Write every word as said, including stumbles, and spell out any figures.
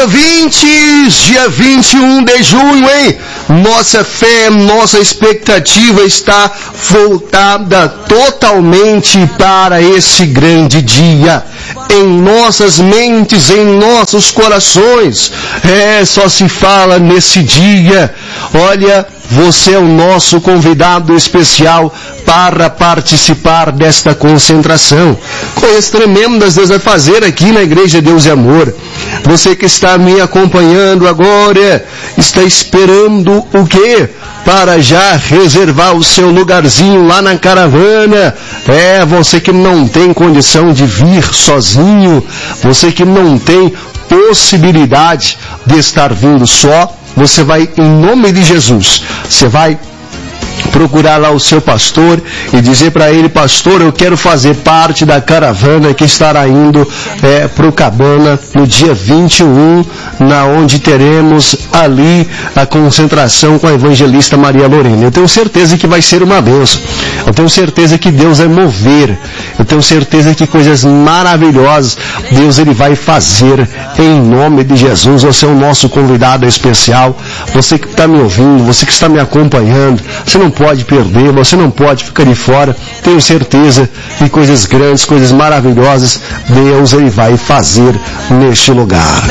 dia vinte, dia vinte e um de junho, hein? Nossa fé, nossa expectativa está voltada totalmente para esse grande dia. Em nossas mentes, em nossos corações, é, só se fala nesse dia. Olha, você é o nosso convidado especial para participar desta concentração. Coisas tremendas Deus vai fazer aqui na Igreja Deus e Amor. Você que está me acompanhando agora, está esperando o quê? Para já reservar o seu lugarzinho lá na caravana. É, você que não tem condição de vir sozinho, você que não tem possibilidade de estar vindo só, você vai, em nome de Jesus, você vai procurar lá o seu pastor e dizer para ele: pastor, eu quero fazer parte da caravana que estará indo é, para o Cabana no dia vinte e um, na onde teremos ali a concentração com a evangelista Maria Lorena. Eu tenho certeza que vai ser uma bênção. Eu tenho certeza que Deus vai mover. Eu tenho certeza que coisas maravilhosas Deus ele vai fazer em nome de Jesus. Você é o nosso convidado especial. Você que está me ouvindo, você que está me acompanhando, você não pode perder, você não pode ficar de fora. Tenho certeza que coisas grandes, coisas maravilhosas Deus ele vai fazer neste lugar.